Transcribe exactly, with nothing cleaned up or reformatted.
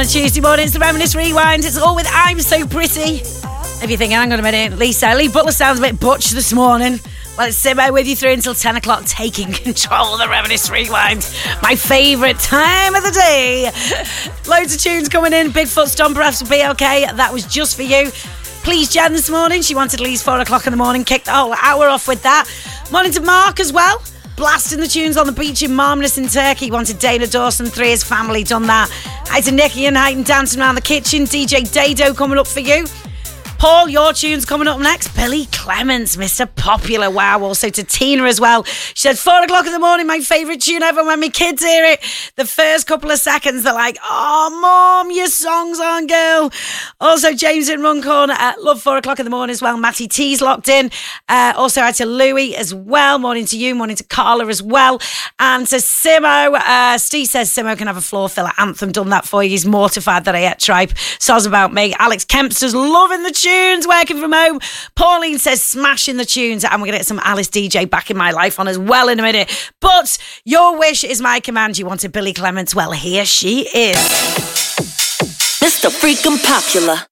Tuesday morning, it's the Reminisce Rewind. It's all with I'm So Pretty. If you're thinking, hang on a minute, Lisa, Lee Butler sounds a bit butch this morning. Well, it's Simo with you through until ten o'clock, taking control of the Reminisce Rewind. My favourite time of the day. Loads of tunes coming in. Bigfoot Stomper F's Be Okay. That was just for you. Please, Jen, this morning. She wanted Lee's four o'clock in the morning. Kicked the whole hour off with that. Morning to Mark as well. Blasting the tunes on the beach in Marmaris in Turkey. Wanted Dana Dawson, three, his family done that. Hi to Nicky and Hayden dancing around the kitchen. D J Dado coming up for you. Paul, your tune's coming up next. Billy Clements, Mister Popular. Wow. Also to Tina as well. She said, four o'clock in the morning, my favourite tune ever. When my kids hear it, the first couple of seconds, they're like, oh, Mom, your song's on, girl. Also, James in Runcorn, uh, love four o'clock in the morning as well. Matty T's locked in. Uh, also, hi to Louie as well. Morning to you. Morning to Carla as well. And to Simo. Uh, Steve says Simo can have a floor filler anthem. Done that for you. He's mortified that I ate tripe. Soz about me. Alex Kempster's loving the tune. Tunes, working from home. Pauline says smashing the tunes, and we're going to get some Alice D J Back in My Life on as well in a minute. But your wish is my command. You wanted Billy Clements? Well, here she is. Mister Freakin' Popular.